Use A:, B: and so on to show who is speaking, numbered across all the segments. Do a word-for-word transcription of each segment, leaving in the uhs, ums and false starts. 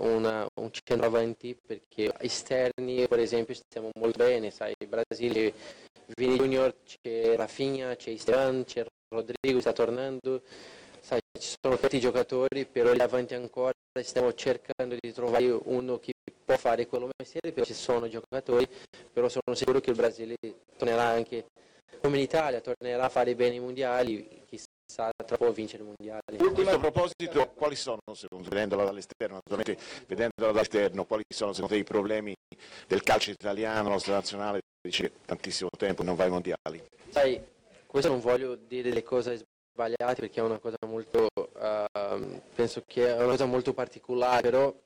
A: una, un centravanti, perché esterni per esempio stiamo molto bene, sai, Brasile, Vini Junior, c'è Rafinha, c'è Esteban, c'è Rodrigo, sta tornando, sai, ci sono tanti giocatori, però lì avanti ancora stiamo cercando di trovare uno che può fare quello mestiere, però ci sono giocatori, però sono sicuro che il Brasile tornerà anche come l'Italia, tornerà a fare bene i mondiali, chissà tra poco vincere i mondiali.
B: A questo proposito, quali sono, secondo, vedendola dall'esterno, naturalmente vedendola dall'esterno, quali sono secondo te i problemi del calcio italiano, nostra nazionale, dice tantissimo tempo non va ai mondiali?
A: Sai, questo non voglio dire le cose sbagliate perché è una cosa molto, uh, penso che è una cosa molto particolare, però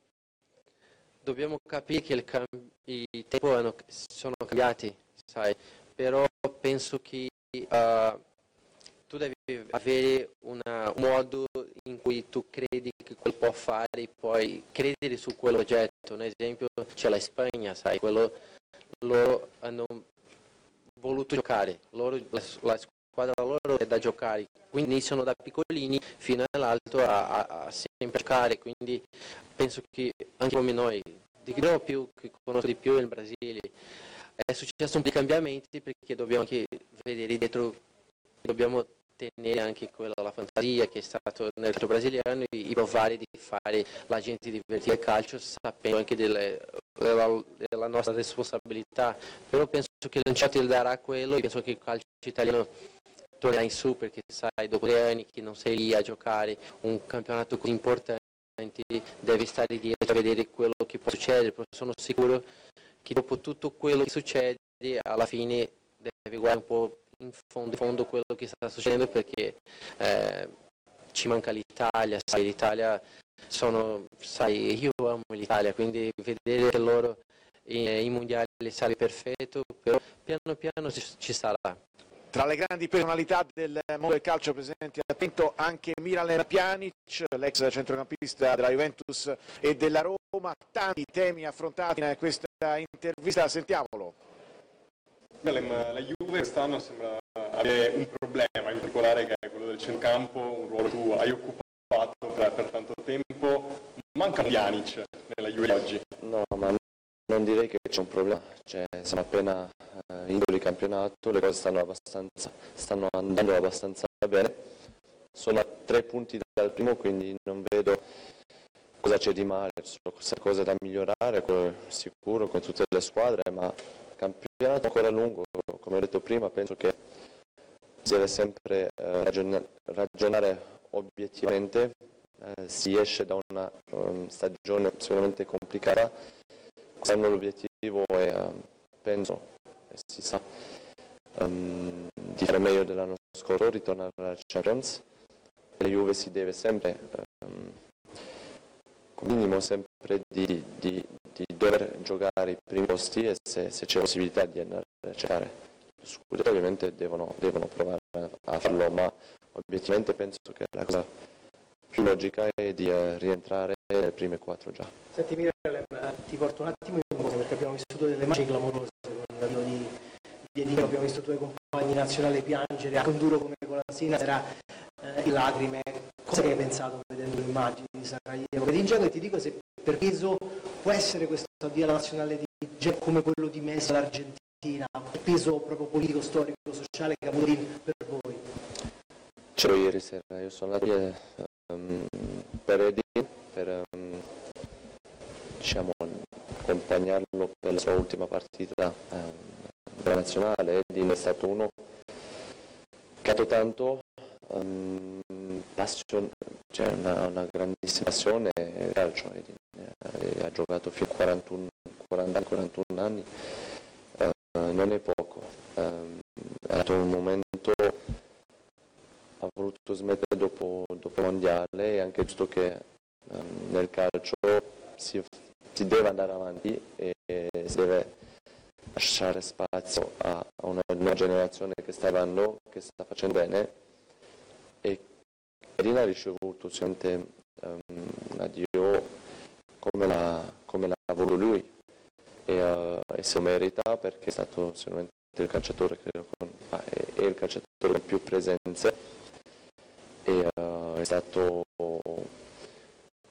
A: dobbiamo capire che il cam- i tempi hanno- sono cambiati, sai, però penso che uh, tu devi avere una, un modo in cui tu credi che quello può fare, poi credere su quell'oggetto. Un esempio c'è la Spagna, sai, quello, loro hanno voluto giocare, loro, la, la squadra loro è da giocare, quindi iniziano da piccolini fino all'alto a, a, a sempre giocare, quindi penso che anche come noi, di chi più che conosco di più il Brasile, è successo un po' di cambiamenti perché dobbiamo anche vedere dietro, dobbiamo tenere anche quella la fantasia che è stato nel calcio brasiliano e provare di fare la gente divertire il calcio sapendo anche delle, della, della nostra responsabilità, però penso che l'Ancelotti darà quello e penso che il calcio italiano tornerà in su perché sai dopo tre anni che non sei lì a giocare un campionato così importante devi stare dietro a vedere quello che può succedere, però sono sicuro che dopo tutto quello che succede alla fine devi guardare un po' in fondo, in fondo quello che sta succedendo perché eh, ci manca l'Italia, sai, l'Italia sono, sai, io amo l'Italia, quindi vedere che loro i, i mondiali sarebbe perfetto, però piano piano ci, ci sarà.
B: Tra le grandi personalità del mondo del calcio presenti attento anche Miralem Pjanic, l'ex centrocampista della Juventus e della Roma, tanti temi affrontati in questa intervista, sentiamolo.
C: La Juve quest'anno sembra avere un problema in particolare che è quello del centrocampo, un ruolo che tu hai occupato per, per tanto tempo. Manca Pjanic nella Juve oggi?
D: No, ma non direi che c'è un problema, cioè, siamo appena eh, in di campionato, le cose stanno, abbastanza, stanno andando abbastanza bene, sono a tre punti dal primo, quindi non vedo cosa c'è di male, sono cose da migliorare, sicuro, con tutte le squadre, ma il campionato è ancora lungo, come ho detto prima, penso che si deve sempre eh, ragionare, ragionare obiettivamente, eh, si esce da una um, stagione sicuramente complicata, quest'anno l'obiettivo è, uh, penso, e si sa, um, di fare meglio dell'anno scorso, ritornare alla Champions, la Juve si deve sempre, um, con minimo sempre di, di, di dover giocare i primi posti e se, se c'è possibilità di andare a cercare lo scudetto ovviamente devono, devono provare a farlo, ma obiettivamente penso che la cosa più logica è di eh, rientrare nelle prime quattro già.
E: Senti Miralem, ti porto un attimo in moto perché abbiamo visto delle immagini clamorose con l'addio di, di Edino, abbiamo visto i tuoi compagni nazionali piangere, anche un duro come Colasina era eh, in lacrime. Cosa che hai pensato vedendo le immagini di Sarajevo? Perché in genere ti dico se per peso può essere questo addio alla nazionale di Gep come quello di Messi all'Argentina, il peso proprio politico, storico, sociale che ha avuto per voi?
D: C'ero ieri sera, io sono andato eh, um, per Edin, per um, diciamo, accompagnarlo per la sua ultima partita um, della nazionale. Edin è stato uno che ha dato tanto, um, passion, cioè una, una grandissima passione nel calcio. Edin eh, ha giocato fino a quarantuno, quaranta, quarantuno anni, uh, non è poco, um, è stato un momento, ha voluto smettere dopo, dopo il mondiale, è anche giusto che um, nel calcio si, si deve andare avanti e, e si deve lasciare spazio a, a una, una generazione che sta andando, che sta facendo bene, e Edin ha ricevuto sicuramente um, un addio come l'ha, come l'ha voluto lui e, uh, e se lo merita perché è stato sicuramente il calciatore credo con, ah, è, è il calciatore con più presenze e uh, è stato